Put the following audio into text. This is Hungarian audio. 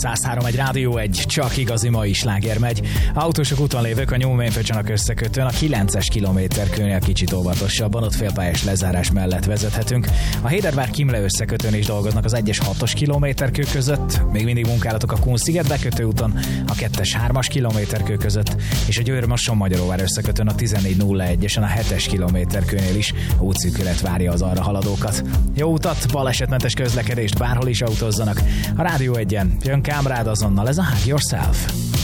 103 egy Rádió 1, csak igazi mai sláger megy. Autósok úton lévők a Nyúlmén-Föcsanak összekötőn a 9-es kilométerkőnél kicsit óvatosabban, ott félpályás lezárás mellett vezethetünk. A Hédervár-Kimle összekötőn is dolgoznak az 1-es 6-os kilométerkő között, még mindig munkálatok a Kun-sziget bekötőúton, a 2-es 3-as kilométerkő között, és a Győr-Moson-Magyaróvár összekötőn a 1401-esen a 7-es kilométerkőnél is útszűkület várja az arra haladókat. Jó utat, balesetmentes közlekedést, bárhol is autózzanak. A Rádió 1-en jön Kámrád azonnal, ez a Hug Yourself.